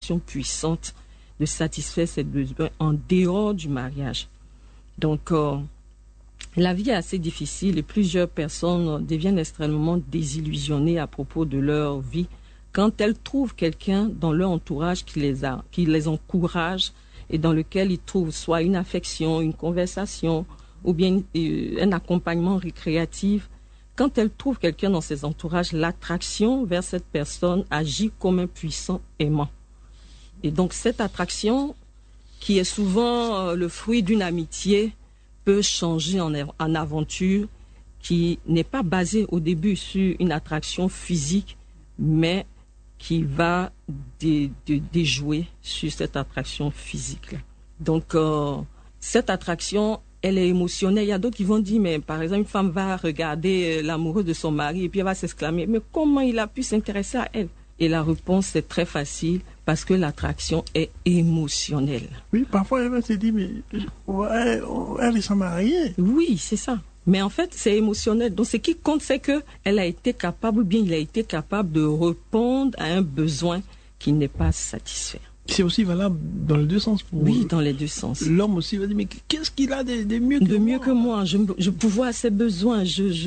attraction puissante de satisfaire ses besoins en dehors du mariage. Donc, la vie est assez difficile et plusieurs personnes deviennent extrêmement désillusionnées à propos de leur vie quand elles trouvent quelqu'un dans leur entourage qui les encourage et dans lequel ils trouvent soit une affection, une conversation ou bien un accompagnement récréatif. Quand elles trouvent quelqu'un dans ces entourages, l'attraction vers cette personne agit comme un puissant aimant. Et donc cette attraction, qui est souvent le fruit d'une amitié, peut changer en aventure qui n'est pas basée au début sur une attraction physique, mais qui va déjouer sur cette attraction physique. Donc cette attraction, elle est émotionnelle. Il y a d'autres qui vont dire, mais par exemple, une femme va regarder l'amoureux de son mari et puis elle va s'exclamer, mais comment il a pu s'intéresser à elle? Et la réponse est très facile, parce que l'attraction est émotionnelle. Oui, parfois elle va se dire, mais elle est sans mariée. Oui, c'est ça. Mais en fait, c'est émotionnel. Donc ce qui compte, c'est qu'elle a été capable, ou bien il a été capable de répondre à un besoin qui n'est pas satisfait. C'est aussi valable dans les deux sens. Oui, dans les deux sens. L'homme aussi va dire, mais qu'est-ce qu'il a de mieux que moi? De mieux que moi. Je pourvois à ses besoins.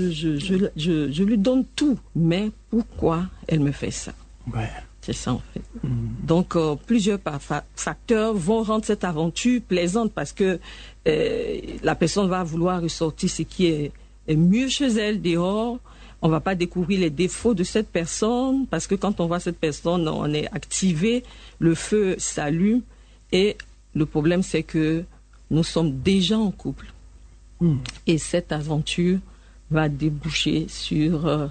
Je lui donne tout. Mais pourquoi elle me fait ça? Ouais. C'est ça, en fait. Donc, plusieurs facteurs vont rendre cette aventure plaisante parce que la personne va vouloir ressortir ce qui est mieux chez elle dehors. On va pas découvrir les défauts de cette personne parce que quand on voit cette personne, on est activé, le feu s'allume et le problème, c'est que nous sommes déjà en couple. Et cette aventure va déboucher sur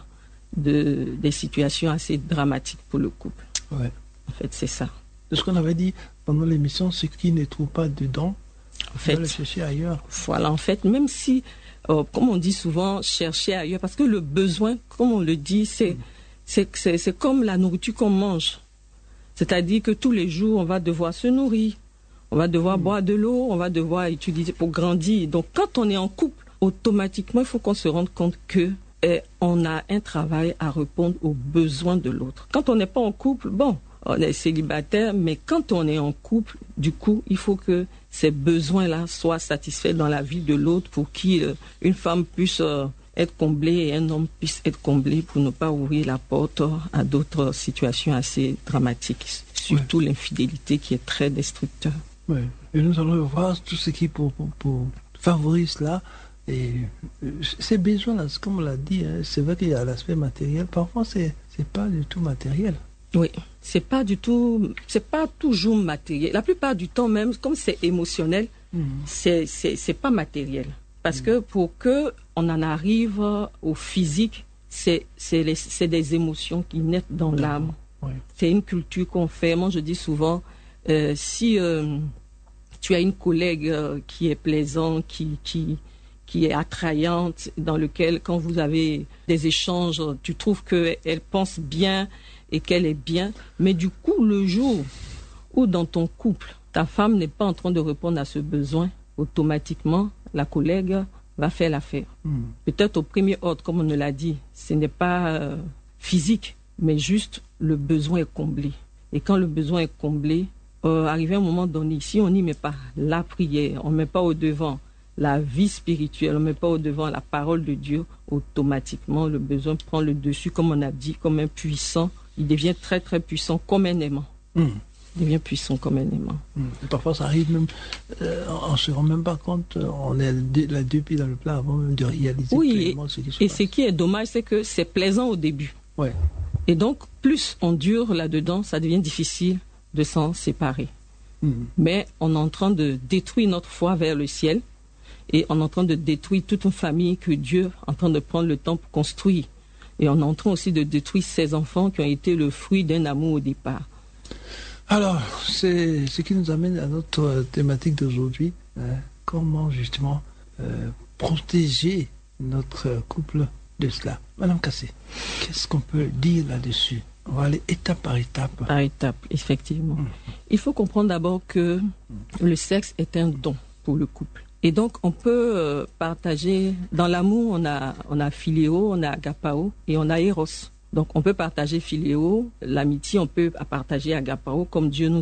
des situations assez dramatiques pour le couple. Ouais. En fait, c'est ça. De ce qu'on avait dit pendant l'émission, ceux qui ne trouvent pas dedans, en fait, le chercher ailleurs. Voilà, en fait, même si, comme on dit souvent, chercher ailleurs, parce que le besoin, comme on le dit, c'est comme la nourriture qu'on mange. C'est-à-dire que tous les jours, on va devoir se nourrir, on va devoir boire de l'eau, on va devoir utiliser pour grandir. Donc, quand on est en couple, automatiquement, il faut qu'on se rende compte que on a un travail à répondre aux besoins de l'autre. Quand on n'est pas en couple, bon, on est célibataire, mais quand on est en couple, du coup, il faut que ces besoins-là soient satisfaits dans la vie de l'autre pour qu'une femme puisse être comblée et un homme puisse être comblé pour ne pas ouvrir la porte à d'autres situations assez dramatiques, surtout l'infidélité qui est très destructeur. Oui, et nous allons voir tout ce qui pour favorise cela. Et ces besoins-là, comme on l'a dit, c'est vrai qu'il y a l'aspect matériel. Parfois, c'est pas du tout matériel. Oui, c'est pas toujours matériel. La plupart du temps, même, comme c'est émotionnel, c'est pas matériel. Parce que pour que on en arrive au physique, c'est des émotions qui naissent dans l'âme. Oui. C'est une culture qu'on fait. Moi, je dis souvent, si tu as une collègue qui est plaisante, qui est attrayante, dans lequel, quand vous avez des échanges, tu trouves qu'elle pense bien et qu'elle est bien. Mais du coup, le jour où dans ton couple, ta femme n'est pas en train de répondre à ce besoin, automatiquement, la collègue va faire l'affaire. Peut-être au premier ordre, comme on nous l'a dit, ce n'est pas physique, mais juste le besoin est comblé. Et quand le besoin est comblé, arrivé à un moment donné, si on n'y met pas la prière, on ne met pas au devant la vie spirituelle, on ne met pas au devant la parole de Dieu, automatiquement le besoin prend le dessus, comme on a dit, comme un puissant. Il devient très très puissant comme un aimant. Il devient puissant comme un aimant. Parfois ça arrive même, on ne se rend même pas compte, on est les deux pieds dans le plat avant même de réaliser pleinement ce qui se passe. Et ce qui est dommage, c'est que c'est plaisant au début. Ouais. Et donc, plus on dure là-dedans, ça devient difficile de s'en séparer. Mais on est en train de détruire notre foi vers le ciel. Et on est en train de détruire toute une famille que Dieu est en train de prendre le temps pour construire. Et on est en train aussi de détruire ces enfants qui ont été le fruit d'un amour au départ. Alors, c'est ce qui nous amène à notre thématique d'aujourd'hui. Comment justement protéger notre couple de cela. Madame Kassé, qu'est-ce qu'on peut dire là-dessus? On va aller étape par étape. Par étape, effectivement. Il faut comprendre d'abord que le sexe est un don pour le couple. Et donc, on peut partager, dans l'amour, on a philéo, on a agapao et on a eros. Donc, on peut partager philéo, l'amitié, on peut partager agapao, comme Dieu nous